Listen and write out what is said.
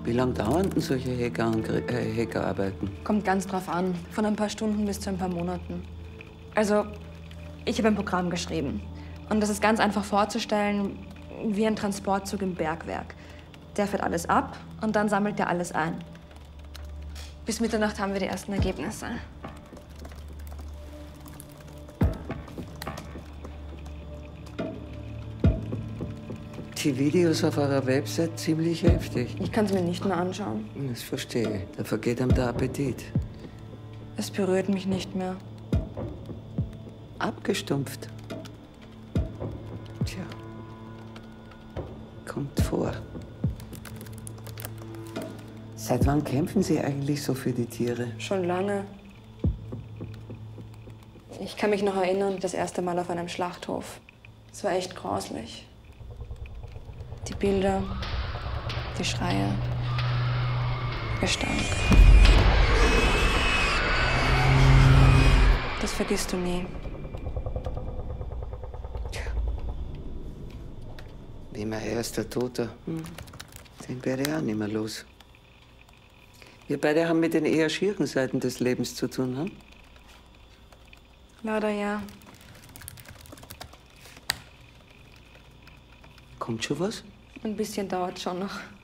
Wie lange dauern denn solche Hackerarbeiten? Kommt ganz drauf an. Von ein paar Stunden bis zu ein paar Monaten. Also, ich habe ein Programm geschrieben. Und das ist ganz einfach vorzustellen, wie ein Transportzug im Bergwerk. Der fährt alles ab und dann sammelt er alles ein. Bis Mitternacht haben wir die ersten Ergebnisse. Die Videos auf eurer Website ziemlich heftig. Ich kann es mir nicht mehr anschauen. Das verstehe ich. Da vergeht einem der Appetit. Es berührt mich nicht mehr. Abgestumpft. Tja. Kommt vor. Seit wann kämpfen Sie eigentlich so für die Tiere? Schon lange. Ich kann mich noch erinnern, das erste Mal auf einem Schlachthof. Es war echt grauslich. Die Bilder, die Schreie, der Gestank. Das vergisst du nie. Tja. Wie mein erster Toter. Den werde ich auch nicht mehr los. Wir beide haben mit den eher schieren Seiten des Lebens zu tun, hm? Leider ja. Kommt schon was? Ein bisschen dauert schon noch.